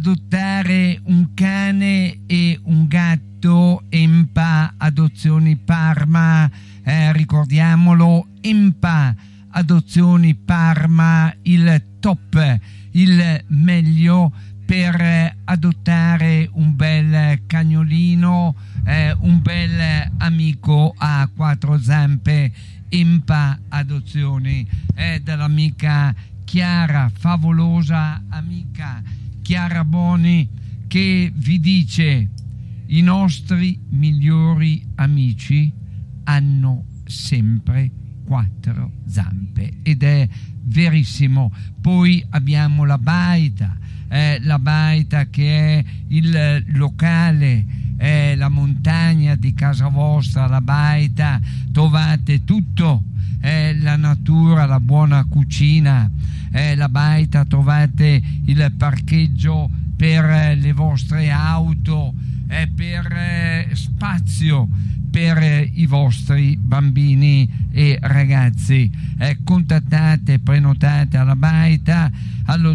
adottare un cane e un gatto. Empa Adozioni Parma, ricordiamolo, Empa Adozioni Parma, il top, il meglio per adottare un bel cagnolino, un bel amico a quattro zampe. Empa Adozioni dall'amica Chiara, favolosa amica Chiara Boni, che vi dice: i nostri migliori amici hanno sempre quattro zampe, ed è verissimo. Poi abbiamo la baita che è il locale, la montagna di casa vostra. La baita, trovate tutto, la natura, la buona cucina. La baita, trovate il parcheggio per le vostre auto, per spazio per i vostri bambini e ragazzi. Contattate, prenotate alla baita allo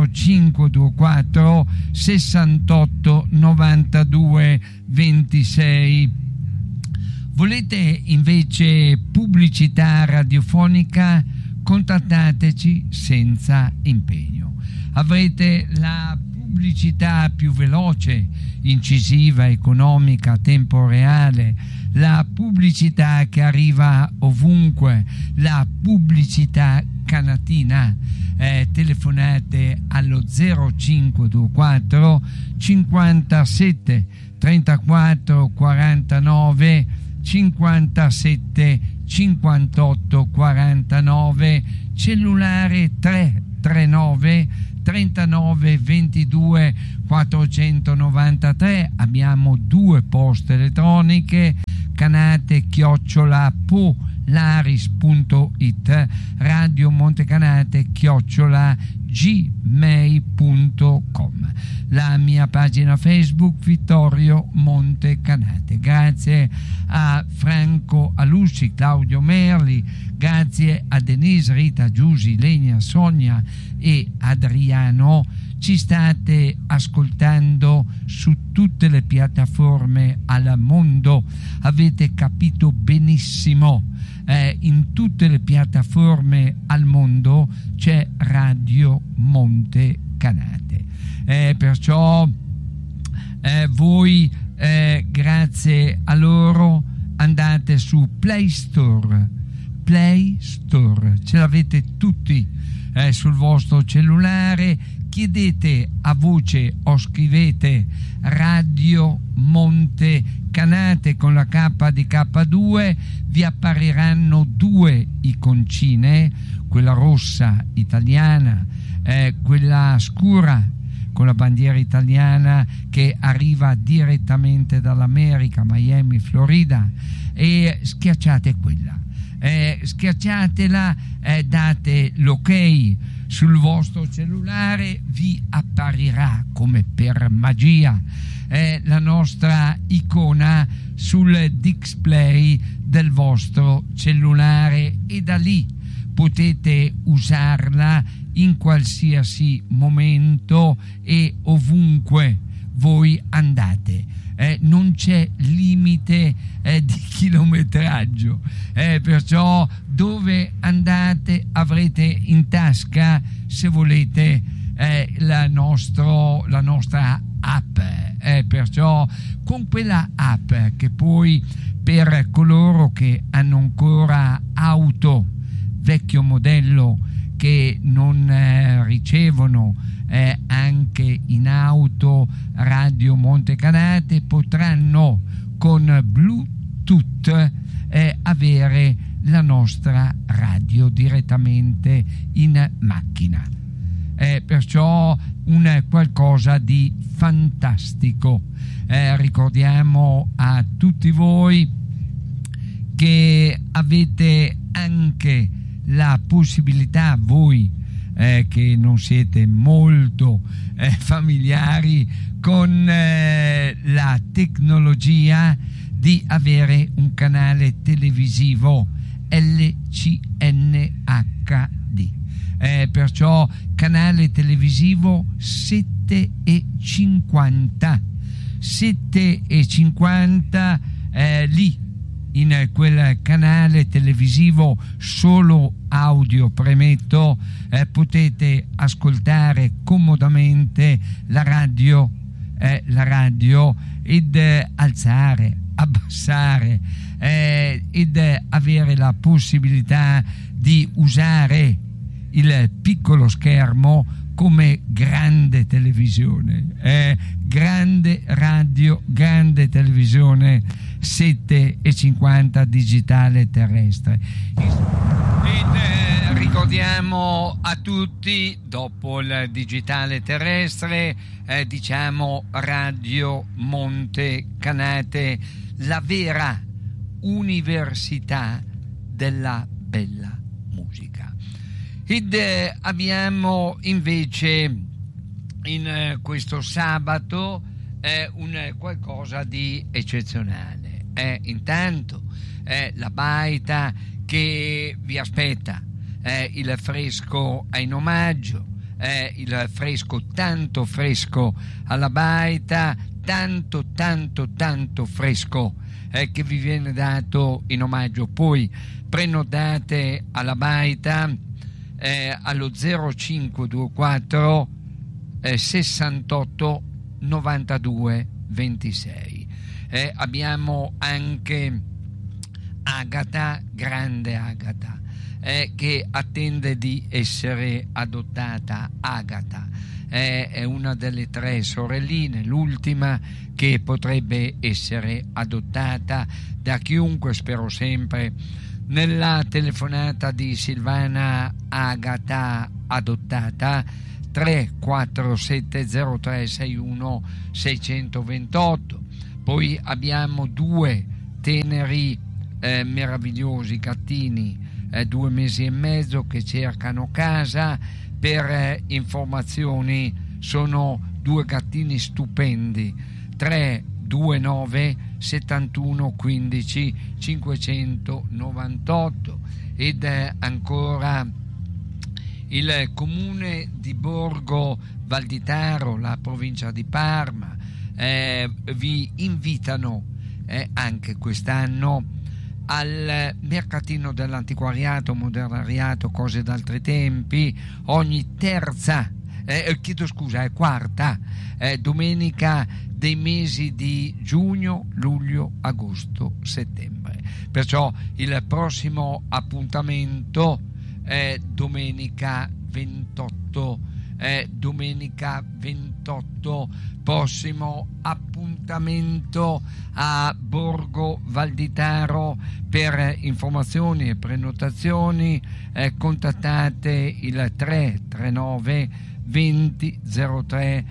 0524 68 92 26. Volete invece pubblicità radiofonica? Contattateci senza impegno. Avrete la pubblicità più veloce, incisiva, economica, a tempo reale, la pubblicità che arriva ovunque, la pubblicità canatina. Telefonate allo 0524 57 34 49 57 58 49, cellulare 339 39 22 493. Abbiamo 2 poste elettroniche: canate@polaris.it, Radio Montecanate@gmail.com, la mia pagina Facebook Vittorio Montecanate. Grazie a Franco Alusci, Claudio Merli, grazie a Denise, Rita, Giusy, Lenia, Sonia e Adriano. Ci state ascoltando su tutte le piattaforme al mondo, avete capito benissimo, in tutte le piattaforme al mondo c'è Radio Montecanate, perciò voi grazie a loro andate su Play Store, ce l'avete tutti sul vostro cellulare. Chiedete a voce o scrivete Radio Montecanate con la K di K2, vi appariranno 2 iconcine, quella rossa italiana, quella scura con la bandiera italiana che arriva direttamente dall'America, Miami, Florida, e schiacciate quella. Schiacciatela, date l'ok sul vostro cellulare, vi apparirà come per magia la nostra icona sul display del vostro cellulare, e da lì potete usarla in qualsiasi momento e ovunque voi andate. Non c'è limite di chilometraggio, perciò dove andate avrete in tasca, se volete, la nostra app, perciò con quella app, che poi per coloro che hanno ancora auto vecchio modello, che non ricevono anche in auto Radio Montecanate, potranno con Bluetooth avere la nostra radio direttamente in macchina, perciò un qualcosa di fantastico. Ricordiamo a tutti voi che avete anche la possibilità, voi che non siete molto familiari con la tecnologia, di avere un canale televisivo LCN HD. perciò canale televisivo 7,50 7,50 lì in quel canale televisivo solo audio, premetto, potete ascoltare comodamente la radio ed alzare, abbassare ed avere la possibilità di usare il piccolo schermo come grande televisione, grande radio, grande televisione 7,50 digitale terrestre. Ed ricordiamo a tutti, dopo il digitale terrestre, diciamo Radio Monte Canate, la vera università della bella musica. Ed abbiamo invece in questo sabato un qualcosa di eccezionale. Intanto la baita che vi aspetta, il fresco in omaggio, il fresco, tanto fresco alla baita, tanto fresco che vi viene dato in omaggio. Poi prenotate alla baita allo 0524 68 92 26. Abbiamo anche Agata, grande Agata, che attende di essere adottata. Agata è una delle 3 sorelline, l'ultima che potrebbe essere adottata da chiunque, spero sempre. Nella telefonata di Silvana Agata adottata 3470361 628. Poi abbiamo 2 teneri meravigliosi gattini, 2 mesi e mezzo, che cercano casa. Per informazioni sono 2 gattini stupendi, 329 71 15 598. Ed ancora il comune di Borgo Valditaro, la provincia di Parma, vi invitano anche quest'anno al mercatino dell'antiquariato, modernariato, cose d'altri tempi, ogni quarta domenica dei mesi di giugno, luglio, agosto, settembre. Perciò il prossimo appuntamento è domenica 28. Prossimo appuntamento a Borgo Valditaro. Per informazioni e prenotazioni contattate il 339 20 03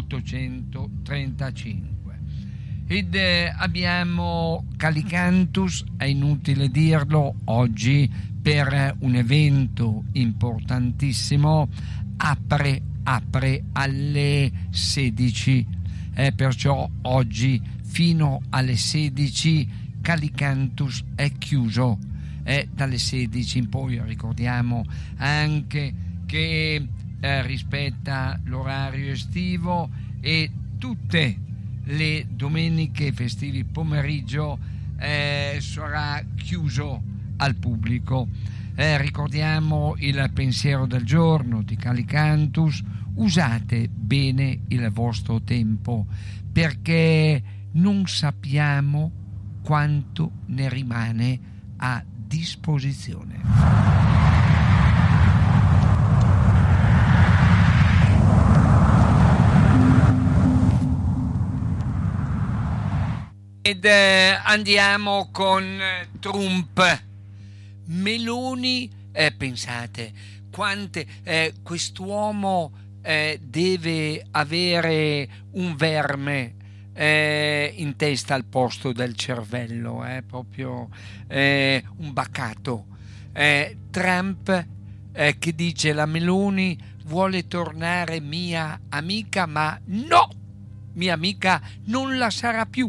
835. Ed abbiamo Calicantus, è inutile dirlo, oggi per un evento importantissimo apre alle 16, perciò oggi fino alle 16 Calicantus è chiuso, dalle 16 in poi. Ricordiamo anche che rispetta l'orario estivo e tutte le domeniche festivi pomeriggio sarà chiuso al pubblico. Ricordiamo il pensiero del giorno di Calicantus: usate bene il vostro tempo, perché non sappiamo quanto ne rimane a disposizione. Ed andiamo con Trump. Meloni, pensate quante quest'uomo deve avere un verme in testa al posto del cervello, proprio un bacato. Trump che dice: la Meloni vuole tornare mia amica, ma no, mia amica non la sarà più.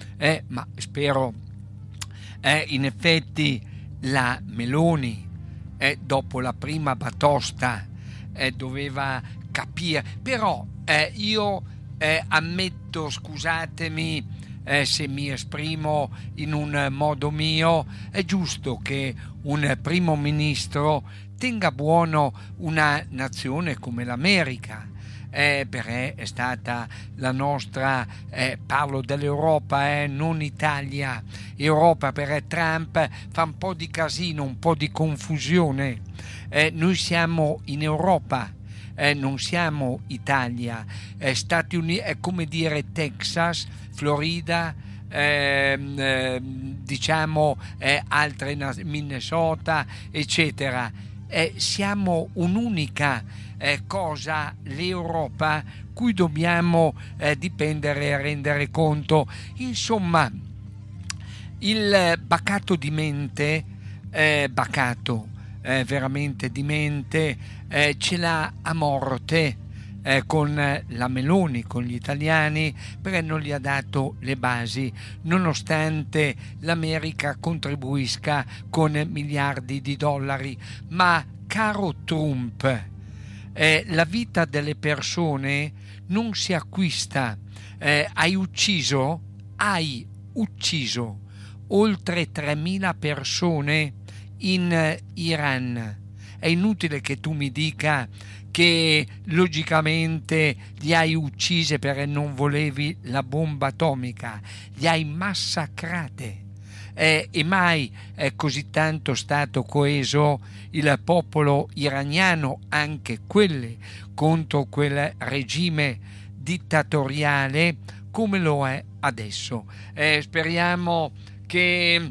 Ma spero in effetti la Meloni dopo la prima batosta doveva capire, però io ammetto, scusatemi se mi esprimo in un modo mio, è giusto che un primo ministro tenga buono una nazione come l'America, perché è stata la nostra, parlo dell'Europa, non Italia, Europa, perché Trump fa un po' di casino, un po' di confusione. Noi siamo in Europa, non siamo Italia, Stati Uniti, è come dire Texas, Florida, diciamo altre Minnesota, eccetera. Siamo un'unica cosa, l'Europa, cui dobbiamo dipendere e rendere conto. Insomma, il bacato di mente, veramente di mente, ce l'ha a morte con la Meloni, con gli italiani, perché non gli ha dato le basi, nonostante l'America contribuisca con miliardi di dollari. Ma caro Trump, la vita delle persone non si acquista. Hai ucciso oltre 3.000 persone in Iran. È inutile che tu mi dica che logicamente li hai uccise perché non volevi la bomba atomica, li hai massacrate. E mai è così tanto stato coeso il popolo iraniano, anche quelle contro quel regime dittatoriale, come lo è adesso. Speriamo che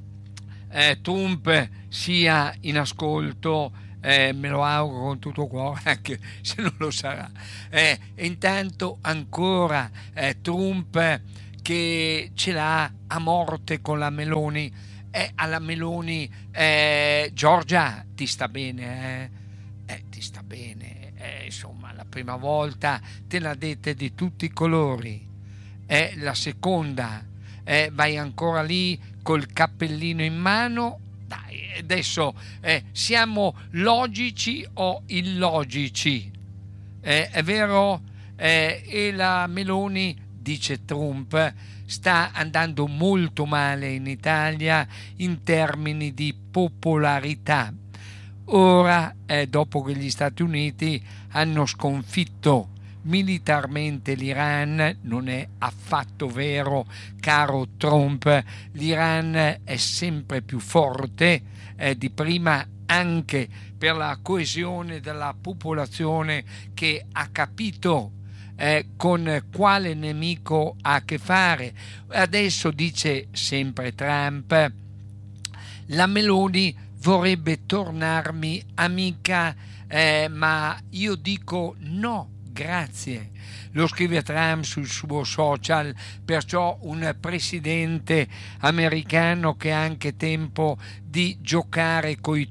Trump sia in ascolto, me lo auguro con tutto cuore, anche se non lo sarà. E intanto ancora Trump che ce l'ha a morte con la Meloni. Alla Meloni, Giorgia, ti sta bene? Ti sta bene, insomma, la prima volta te la dette di tutti i colori, la seconda vai ancora lì col cappellino in mano. Dai, adesso siamo logici o illogici? È vero? E la Meloni, dice Trump, sta andando molto male in Italia in termini di popolarità. Ora, dopo che gli Stati Uniti hanno sconfitto militarmente l'Iran, non è affatto vero, caro Trump, l'Iran è sempre più forte di prima, anche per la coesione della popolazione che ha capito con quale nemico ha a che fare. Adesso dice sempre Trump, la Meloni vorrebbe tornarmi amica, ma io dico no, grazie. Lo scrive Trump sul suo social, perciò un presidente americano che ha anche tempo di giocare coi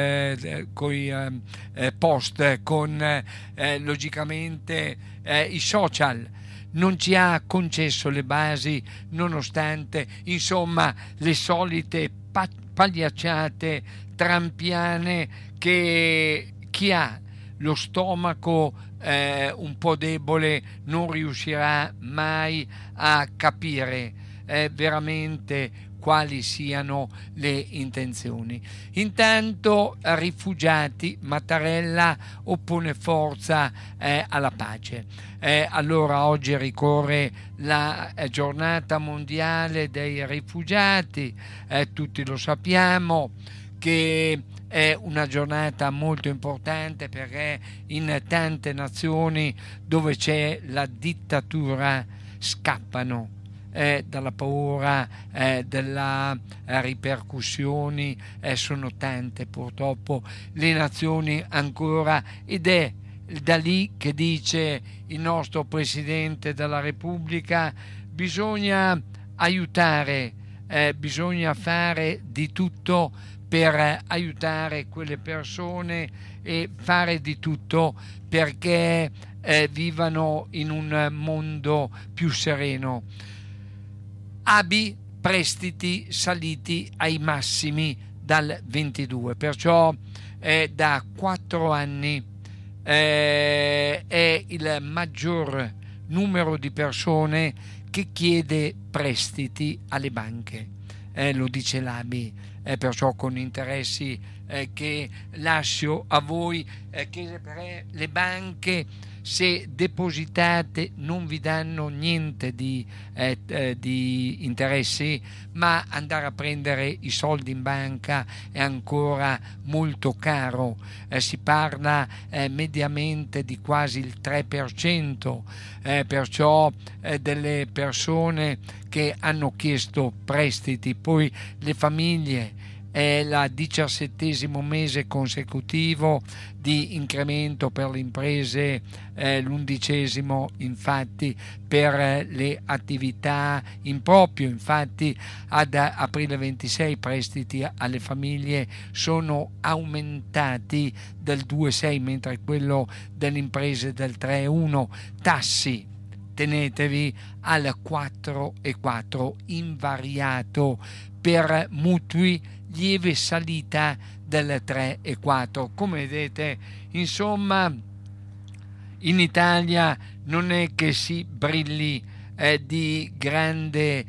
post, con logicamente i social. Non ci ha concesso le basi, nonostante, insomma, le solite pagliacciate trampiane che chi ha lo stomaco un po' debole non riuscirà mai a capire veramente quali siano le intenzioni. Intanto rifugiati, Mattarella oppone forza alla pace. Allora oggi ricorre la giornata mondiale dei rifugiati, tutti lo sappiamo che è una giornata molto importante perché in tante nazioni dove c'è la dittatura scappano dalla paura, delle ripercussioni, sono tante purtroppo le nazioni ancora, ed è da lì che dice il nostro Presidente della Repubblica: bisogna aiutare, bisogna fare di tutto per aiutare quelle persone e fare di tutto perché vivano in un mondo più sereno. ABI, prestiti saliti ai massimi dal 22, perciò da 4 anni è il maggior numero di persone che chiede prestiti alle banche, lo dice l'ABI, perciò con interessi che lascio a voi, che per le banche, se depositate, non vi danno niente di interessi, ma andare a prendere i soldi in banca è ancora molto caro, si parla mediamente di quasi il 3%, perciò delle persone che hanno chiesto prestiti, poi le famiglie. È il 17° mese consecutivo di incremento per le imprese, l'11° infatti per le attività in proprio. Infatti ad aprile 26 i prestiti alle famiglie sono aumentati del 2,6, mentre quello delle imprese del 3,1. Tassi, tenetevi al 4,4 invariato, per mutui lieve salita del 3,4. Come vedete, insomma, in Italia non è che si brilli di grande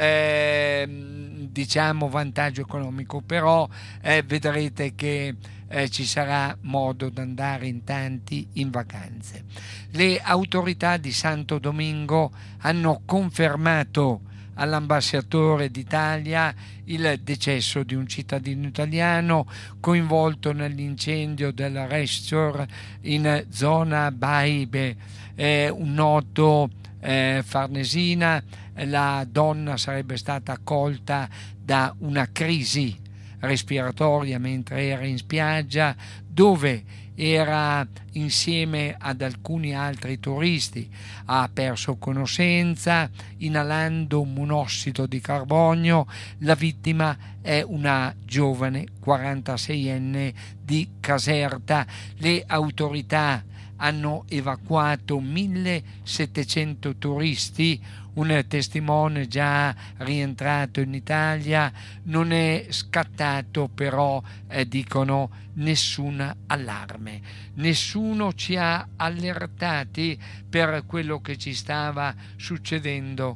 diciamo vantaggio economico, però vedrete che ci sarà modo di andare in tanti in vacanze. Le autorità di Santo Domingo hanno confermato all'ambasciatore d'Italia il decesso di un cittadino italiano coinvolto nell'incendio del Restor in zona Baibe, un noto Farnesina. La donna sarebbe stata colta da una crisi respiratoria mentre era in spiaggia, dove era insieme ad alcuni altri turisti. Ha perso conoscenza inalando un monossido di carbonio. La vittima è una giovane 46enne di Caserta. Le autorità hanno evacuato 1700 turisti. Un testimone già rientrato in Italia. Non è scattato però, dicono, nessun allarme. Nessuno ci ha allertati per quello che ci stava succedendo.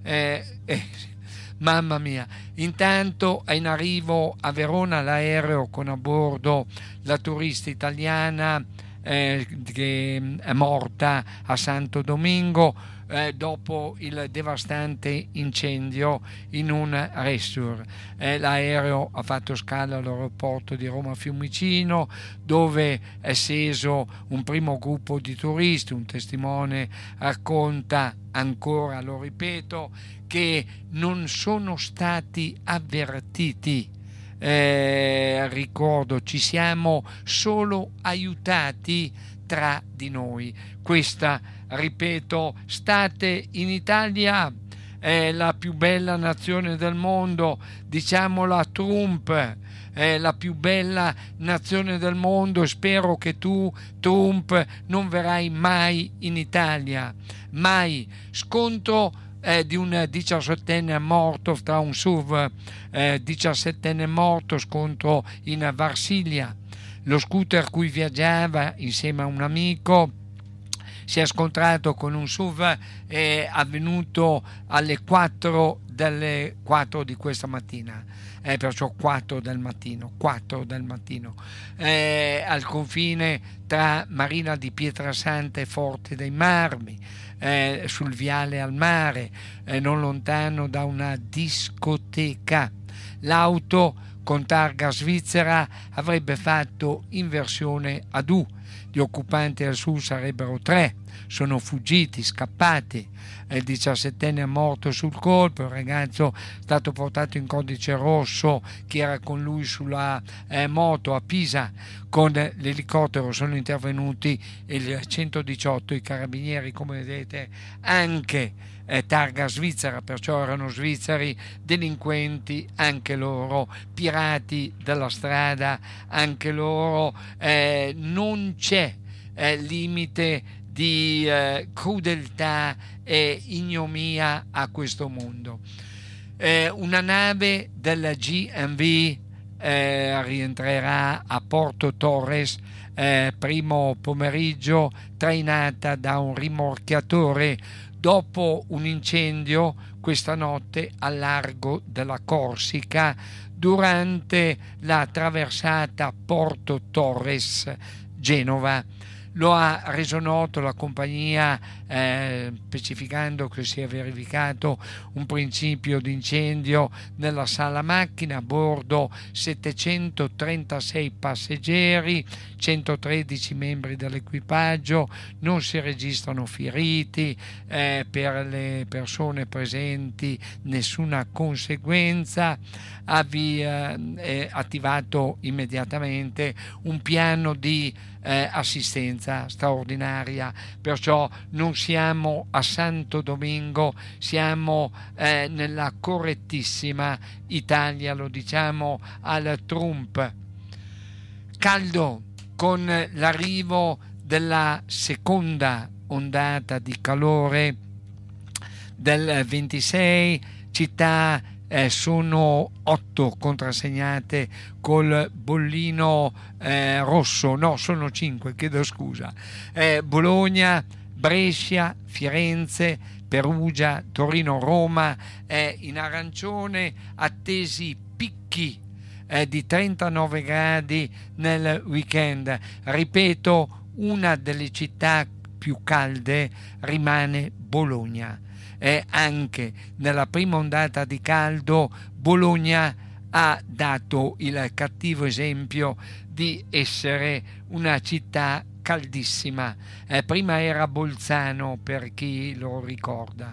Mamma mia. Intanto è in arrivo a Verona l'aereo con a bordo la turista italiana che è morta a Santo Domingo dopo il devastante incendio in un resort. L'aereo ha fatto scalo all'aeroporto di Roma Fiumicino, dove è sceso un primo gruppo di turisti. Un testimone racconta ancora, lo ripeto, che non sono stati avvertiti. Ricordo, ci siamo solo aiutati tra di noi. Questa, ripeto, state in Italia, è la più bella nazione del mondo, diciamolo a Trump, è la più bella nazione del mondo. Spero che tu, Trump, non verrai mai in Italia, mai. Scontro di un 17enne morto tra un SUV, 17enne morto, scontro in Varsilia. Lo scooter cui viaggiava insieme a un amico si è scontrato con un SUV, avvenuto alle 4 di questa mattina, perciò 4 del mattino, al confine tra Marina di Pietrasanta e Forte dei Marmi, sul viale al mare, non lontano da una discoteca. L'auto con targa svizzera avrebbe fatto inversione ad U. Gli occupanti al SUV sarebbero 3, sono fuggiti, scappati. Il 17enne è morto sul colpo. Il ragazzo è stato portato in codice rosso. Chi era con lui sulla moto a Pisa con l'elicottero sono intervenuti il 118, i carabinieri, come vedete, anche targa svizzera, perciò erano svizzeri, delinquenti anche loro, pirati della strada anche loro. Non c'è limite di crudeltà e ignomia a questo mondo. Una nave della GMV rientrerà a Porto Torres primo pomeriggio, trainata da un rimorchiatore dopo un incendio questa notte al largo della Corsica durante la traversata Porto Torres Genova. Lo ha reso noto la compagnia, specificando che si è verificato un principio di incendio nella sala macchina, a bordo 736 passeggeri, 113 membri dell'equipaggio, non si registrano feriti, per le persone presenti nessuna conseguenza. Ha attivato immediatamente un piano di assistenza straordinaria, perciò non siamo a Santo Domingo, siamo nella correttissima Italia, lo diciamo al Trump. Caldo con l'arrivo della seconda ondata di calore del 26, città sono 8 contrassegnate col bollino rosso, no, sono 5, chiedo scusa. Bologna, Brescia, Firenze, Perugia, Torino, Roma in arancione, attesi picchi di 39 gradi nel weekend. Ripeto, una delle città più calde rimane Bologna. Anche nella prima ondata di caldo Bologna ha dato il cattivo esempio di essere una città caldissima. Prima era Bolzano, per chi lo ricorda.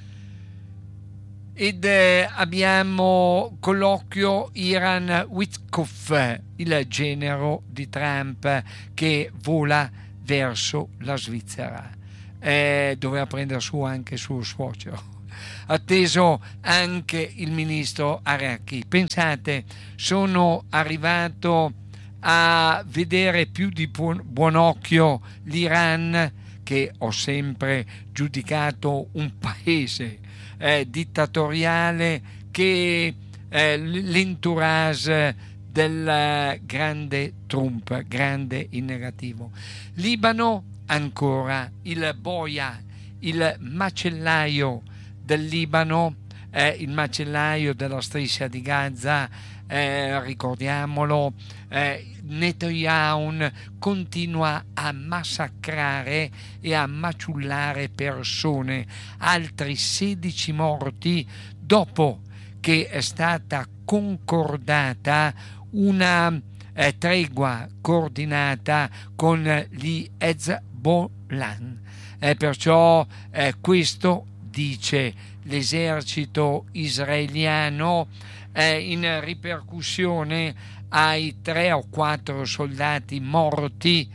Ed abbiamo colloquio Iran Witkoff, il genero di Trump, che vola verso la Svizzera. Doveva prendere su anche suo suocero, atteso anche il ministro Araki. Pensate, sono arrivato a vedere più di buon occhio l'Iran, che ho sempre giudicato un paese dittatoriale, che l'entourage del grande Trump, grande in negativo. Libano, ancora il boia, il macellaio del Libano, il macellaio della striscia di Gaza, ricordiamolo. Netanyahu continua a massacrare e a maciullare persone, altri 16 morti dopo che è stata concordata una tregua coordinata con gli Hezbollah. Perciò questo dice l'esercito israeliano in ripercussione ai 3 o 4 soldati morti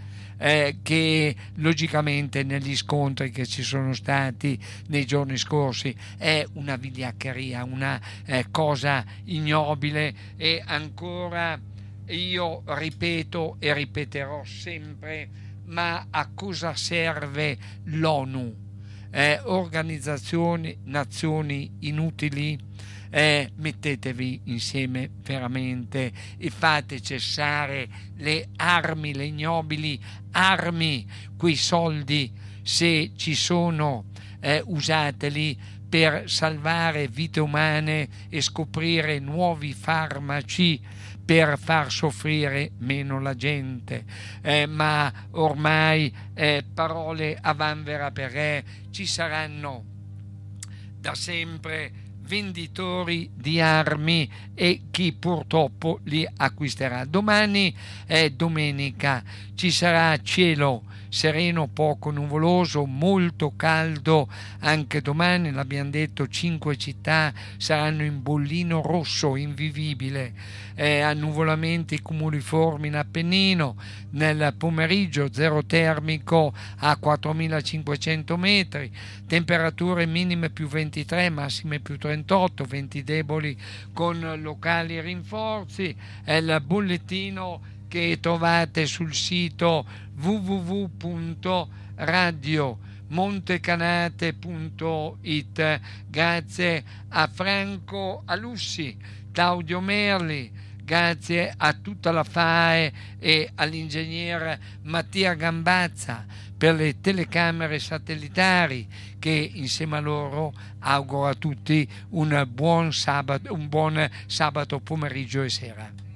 che logicamente negli scontri che ci sono stati nei giorni scorsi. È una vigliaccheria, una cosa ignobile, e ancora io ripeto e ripeterò sempre: ma a cosa serve l'ONU? Organizzazioni, nazioni inutili? Mettetevi insieme veramente e fate cessare le armi, le ignobili armi. Quei soldi, se ci sono, usateli per salvare vite umane e scoprire nuovi farmaci per far soffrire meno la gente. Ma ormai parole a vanvera, perché ci saranno da sempre venditori di armi e chi purtroppo li acquisterà. Domani è domenica, ci sarà cielo sereno, poco nuvoloso, molto caldo anche domani. L'abbiamo detto, 5 città saranno in bollino rosso invivibile. Annuvolamenti cumuliformi in Appennino. Nel pomeriggio zero termico a 4500 metri, temperature minime più 23, massime più 38, venti deboli con locali rinforzi. È il bollettino che trovate sul sito www.radiomontecanate.it. Grazie a Franco Alussi, Claudio Merli, grazie a tutta la FAE e all'ingegnere Mattia Gambazza per le telecamere satellitari, che insieme a loro auguro a tutti un buon sabato pomeriggio e sera.